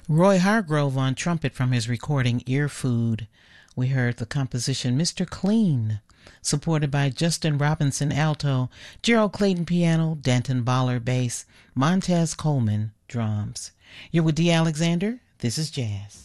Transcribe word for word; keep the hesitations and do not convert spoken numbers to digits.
Roy Hargrove on trumpet from his recording Ear Food. We heard the composition Mister Clean, supported by Justin Robinson alto, Gerald Clayton piano, Danton Baller bass, Montez Coleman drums. You're with D. Alexander. This is Jazz.